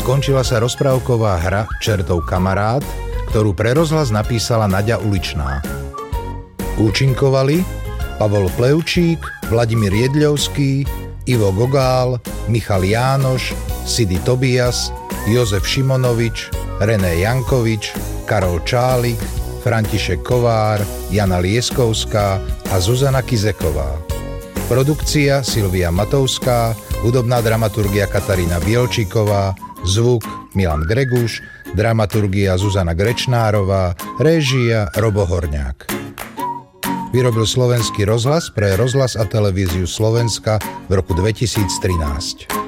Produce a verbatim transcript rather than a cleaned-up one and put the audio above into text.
skončila sa rozprávková hra Čertov kamarát, ktorú pre rozhlas napísala Naďa Uličná. Účinkovali Pavol Plevčík, Vladimír Jedľovský, Ivo Gogál, Michal Jánoš, Sidi Tobias, Jozef Šimonovič, René Jankovič, Karol Čálik, František Kovár, Jana Lieskovská a Zuzana Kizeková. Produkcia Silvia Matovská, hudobná dramaturgia Katarína Bielčíková, zvuk Milan Greguš, dramaturgia Zuzana Grečnárová, réžia Robo Horňák. Vyrobil Slovenský rozhlas pre rozhlas a televíziu Slovenska v roku dvetisíctrinásť.